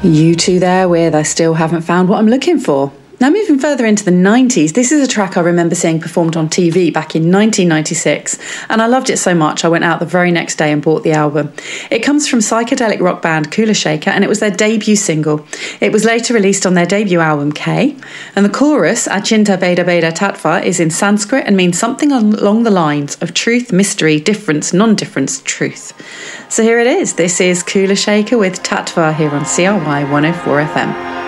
U2 there with I Still Haven't Found What I'm Looking For. Now, moving further into the 90s, this is a track I remember seeing performed on TV back in 1996, and I loved it so much I went out the very next day and bought the album. It comes from psychedelic rock band Kula Shaker, and it was their debut single. It was later released on their debut album, K, and the chorus, Achinta Beda Beda Tatva, is in Sanskrit and means something along the lines of truth, mystery, difference, non-difference, truth. So here it is. This is Kula Shaker with Tatva here on CRY 104 FM.